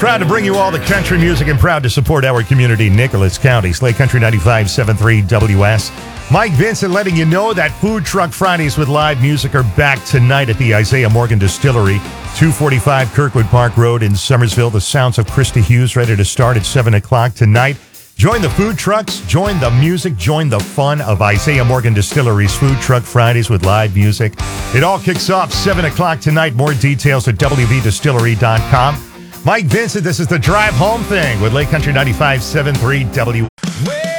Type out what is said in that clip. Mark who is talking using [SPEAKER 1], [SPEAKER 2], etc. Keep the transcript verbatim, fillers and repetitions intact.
[SPEAKER 1] Proud to bring you all the country music and proud to support our community, Nicholas County. Slate Country ninety-five point seven three W S. Mike Vincent letting you know that Food Truck Fridays with live music are back tonight at the Isaiah Morgan Distillery, two forty-five Kirkwood Park Road in Somersville. The sounds of Krista Hughes ready to start at seven o'clock tonight. Join the food trucks, join the music, join the fun of Isaiah Morgan Distillery's Food Truck Fridays with live music. It all kicks off seven o'clock tonight. More details at w v distillery dot com. Mike Vincent, this is the Drive Home Thing with Lake Country ninety-five point seven three W.